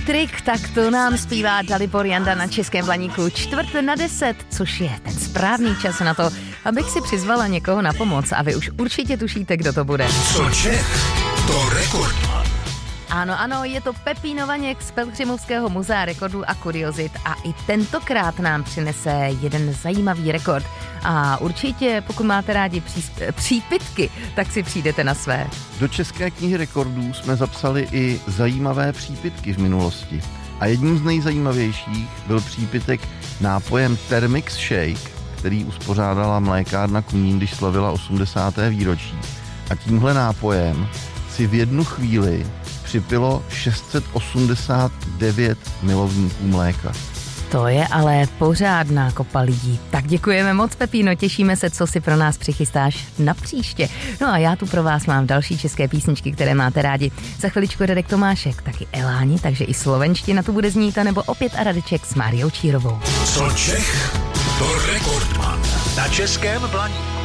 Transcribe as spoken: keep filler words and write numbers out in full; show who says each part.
Speaker 1: trik, tak to nám zpívá Dalibor Janda na Českém Blaníku čtvrt na deset, což je ten správný čas na to, abych si přizvala někoho na pomoc a vy už určitě tušíte, kdo to bude.
Speaker 2: Co Čech, to Rekordman.
Speaker 1: Ano, ano, je to Pepín Vaněk z Pelhřimovského muzea rekordů a kuriozit a i tentokrát nám přinese jeden zajímavý rekord. A určitě, pokud máte rádi přísp- přípitky, tak si přijdete na své.
Speaker 3: Do České knihy rekordů jsme zapsali i zajímavé přípitky v minulosti. A jedním z nejzajímavějších byl přípitek nápojem Thermix Shake, který uspořádala mlékárna Kunín, když slavila osmdesáté výročí. A tímhle nápojem si v jednu chvíli připilo šest set osmdesát devět milovníků mléka.
Speaker 1: To je ale pořádná kopa lidí. Tak děkujeme moc, Pepíno, těšíme se, co si pro nás přichystáš na příště. No a já tu pro vás mám další české písničky, které máte rádi. Za chviličku Radek Tomášek, taky Eláni, takže i slovenština tu bude znít, nebo opět a Radeček s Máriou Čírovou.
Speaker 2: Co Čech, to Rekordman na Českém Blaníku.